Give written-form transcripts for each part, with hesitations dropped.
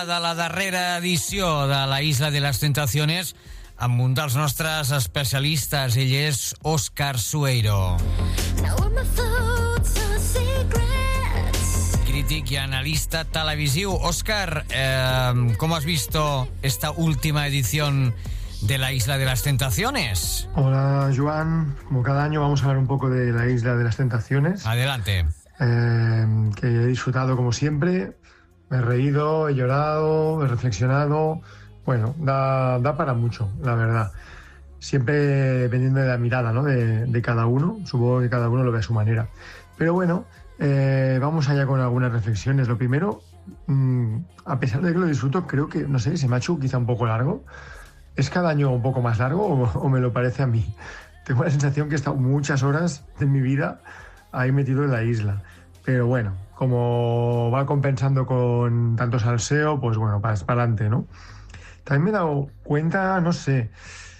De la darrera edició de la Isla de les Tentaciones amb un dels nostres especialistes. Ell és Óscar Sueiro, crític y analista televisivo. Óscar, ¿cómo has visto esta última edición de la Isla de las Tentaciones? Hola, Joan. Como cada año vamos a hablar un poco de la Isla de las Tentaciones. Adelante. Que he disfrutado como siempre. Me he reído, he llorado, he reflexionado. Bueno, da para mucho, la verdad. Siempre dependiendo de la mirada, ¿no? de cada uno. Supongo que cada uno lo ve a su manera. Pero bueno, vamos allá con algunas reflexiones. Lo primero, a pesar de que lo disfruto, creo que, no sé, se me ha hecho quizá un poco largo. ¿Es cada año un poco más largo o me lo parece a mí? Tengo la sensación que he estado muchas horas de mi vida ahí metido en la isla. Pero bueno, como va compensando con tanto salseo, pues bueno, para adelante, ¿no? También me he dado cuenta, no sé,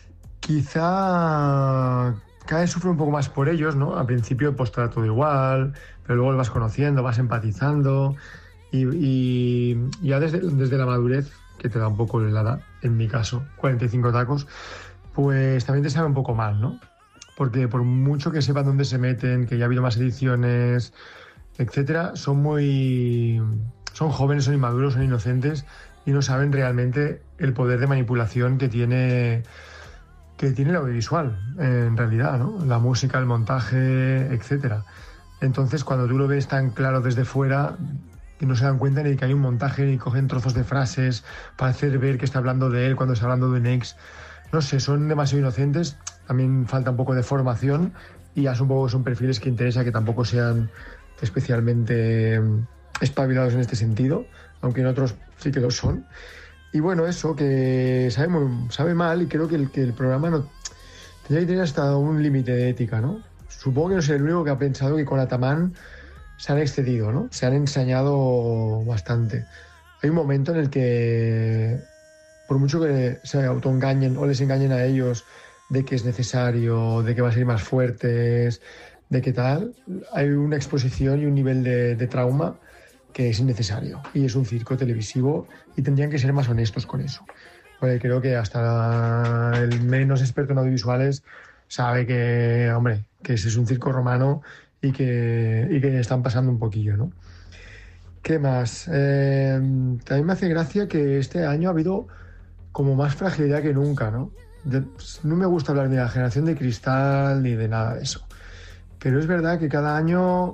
quizá cada vez sufro un poco más por ellos, ¿no? Al principio pues trata todo igual, pero luego lo vas conociendo, vas empatizando y ya desde la madurez, que te da un poco la edad, en mi caso, 45 tacos, pues también te sabe un poco mal, ¿no? Porque por mucho que sepan dónde se meten, que ya ha habido más ediciones, etcétera, son jóvenes, son inmaduros, son inocentes y no saben realmente el poder de manipulación que tiene el audiovisual, en realidad, ¿no? La música, el montaje, etcétera. Entonces, cuando tú lo ves tan claro desde fuera, que no se dan cuenta ni que hay un montaje, ni cogen trozos de frases para hacer ver que está hablando de él cuando está hablando de un ex. No sé, son demasiado inocentes, también falta un poco de formación y ya son perfiles que interesa que tampoco sean especialmente espabilados en este sentido, aunque en otros sí que lo son. Y bueno, eso, que sabe mal, y creo que el programa no tendría que tener hasta un límite de ética, ¿no? Supongo que no soy el único que ha pensado que con Atamán se han excedido, ¿no? Se han ensañado bastante. Hay un momento en el que, por mucho que se autoengañen o les engañen a ellos de que es necesario, de que va a ser más fuertes, de qué tal, hay una exposición y un nivel de trauma que es innecesario. Y es un circo televisivo y tendrían que ser más honestos con eso. Porque creo que hasta el menos experto en audiovisuales sabe que, hombre, que ese es un circo romano y que están pasando un poquillo, ¿no? ¿Qué más? También me hace gracia que este año ha habido como más fragilidad que nunca, ¿no? No me gusta hablar de la generación de cristal ni de nada de eso. Pero es verdad que cada año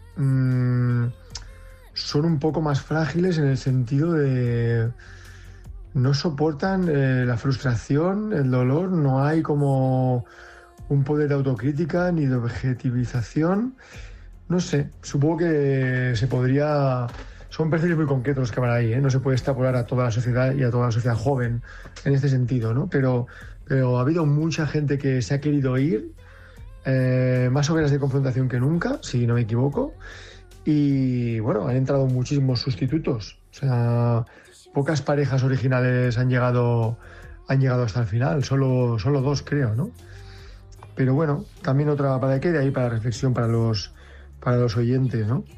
son un poco más frágiles en el sentido de no soportan la frustración, el dolor, no hay como un poder de autocrítica ni de objetivización. No sé, supongo que se podría... Son perfiles muy concretos los que van ahí, ¿eh? No se puede extrapolar a toda la sociedad y a toda la sociedad joven en este sentido, ¿no? Pero ha habido mucha gente que se ha querido ir, más hogueras de confrontación que nunca, si no me equivoco, y bueno, han entrado muchísimos sustitutos. O sea, pocas parejas originales han llegado hasta el final, solo dos creo, ¿no? Pero bueno, también otra para que quede ahí para reflexión para los oyentes, ¿no?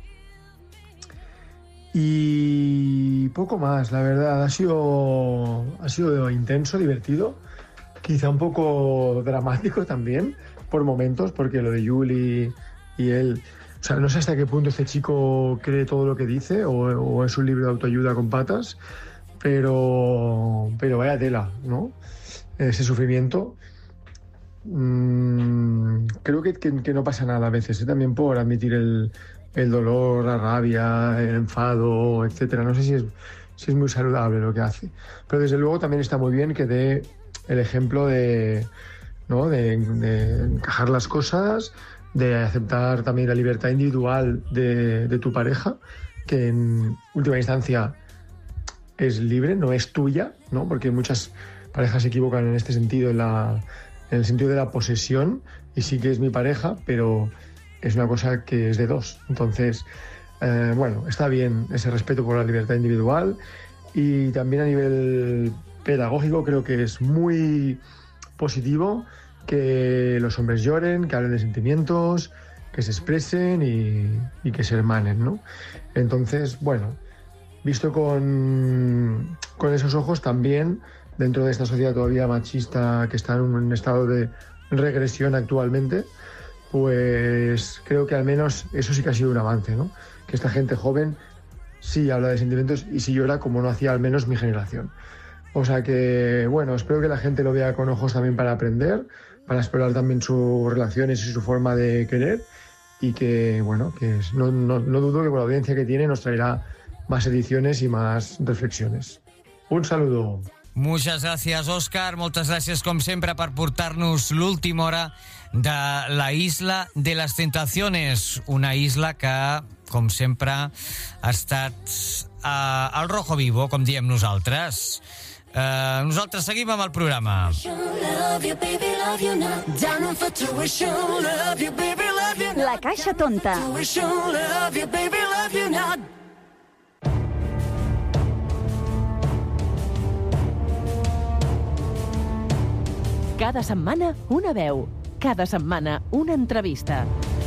Y poco más, la verdad, ha sido intenso, divertido, quizá un poco dramático también, por momentos, porque lo de Juli y él, o sea, no sé hasta qué punto este chico cree todo lo que dice o es un libro de autoayuda con patas, pero vaya tela, ¿no? Ese sufrimiento. Creo que no pasa nada a veces, también por admitir el dolor, la rabia, el enfado, etcétera. No sé si es muy saludable lo que hace, pero desde luego también está muy bien que dé el ejemplo de, ¿no? de encajar las cosas, de aceptar también la libertad individual de tu pareja, que en última instancia es libre, no es tuya, ¿no? Porque muchas parejas se equivocan en este sentido, en el sentido de la posesión, y sí que es mi pareja, pero es una cosa que es de dos. Entonces, bueno, está bien ese respeto por la libertad individual, y también a nivel pedagógico creo que es muy positivo que los hombres lloren, que hablen de sentimientos, que se expresen y que se hermanen, ¿no? Entonces, bueno, visto con esos ojos también, dentro de esta sociedad todavía machista que está en un estado de regresión actualmente, pues creo que al menos eso sí que ha sido un avance, ¿no? Que esta gente joven sí habla de sentimientos y sí llora como no hacía al menos mi generación. O sea que, bueno, espero que la gente lo vea con ojos también para aprender, para explorar también sus relaciones y su forma de querer, y que, bueno, que no dudo que con la audiencia que tiene nos traerá más ediciones y más reflexiones. Un saludo. Muchas gràcies, Òscar. Moltes gràcies, com sempre, per portar-nos l'última hora de la Isla de las Tentaciones, una isla que, com sempre, ha estat al rojo vivo, com diem nosaltres. Nosaltres seguim amb el programa. La Caixa Tonta. Cada setmana una veu, cada setmana una entrevista.